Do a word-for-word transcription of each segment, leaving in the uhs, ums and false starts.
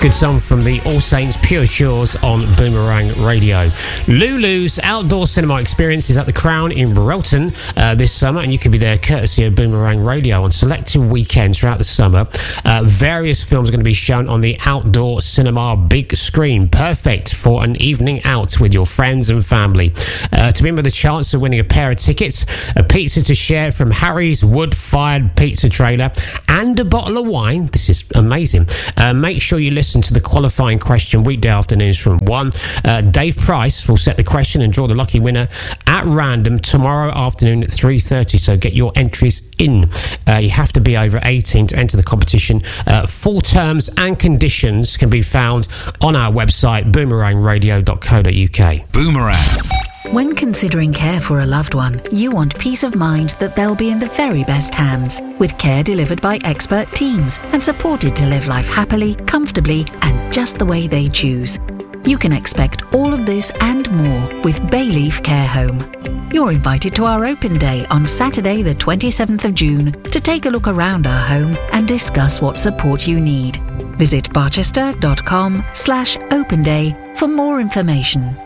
Good song from the All Saints Pure Shores on Boomerang Radio. Lulu's outdoor cinema experience is at the Crown in Brelton uh, this summer, and you can be there courtesy of Boomerang Radio on selected weekends throughout the summer. Uh, various films are going to be shown on the outdoor cinema big screen, perfect for an evening out with your friends and family. Uh, to win with a chance of winning a pair of tickets, a pizza to share from Harry's wood-fired pizza trailer, and a bottle of wine. This is amazing. Uh, make sure you listen to the qualifying question weekday afternoons from one. Uh, Dave Price will set the question and draw the lucky winner at random tomorrow afternoon at three thirty, so get your entries in. Uh, you have to be over eighteen to enter the competition. Uh, full terms and conditions can be found on our website, boomerang radio dot co dot uk. Boomerang. When considering care for a loved one, you want peace of mind that they'll be in the very best hands, with care delivered by expert teams and supported to live life happily, comfortably, and just the way they choose. You can expect all of this and more with Bayleaf Care Home. You're invited to our open day on Saturday the twenty-seventh of June to take a look around our home and discuss what support you need. Visit barchester.com slash open day for more information.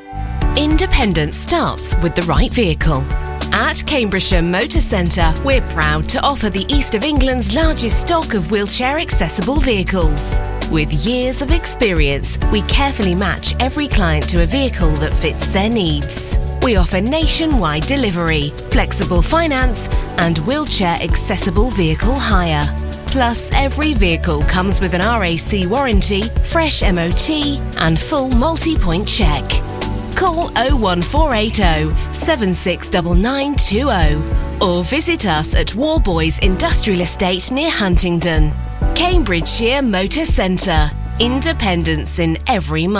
Independence starts with the right vehicle. At Cambridgeshire Motor Centre, we're proud to offer the East of England's largest stock of wheelchair-accessible vehicles. With years of experience, we carefully match every client to a vehicle that fits their needs. We offer nationwide delivery, flexible finance, and wheelchair-accessible vehicle hire. Plus, every vehicle comes with an R A C warranty, fresh M O T, and full multi-point check. Call oh one four eight oh, seven six nine nine two oh or visit us at Warboys Industrial Estate near Huntingdon. Cambridgeshire Motor Centre. Independence in every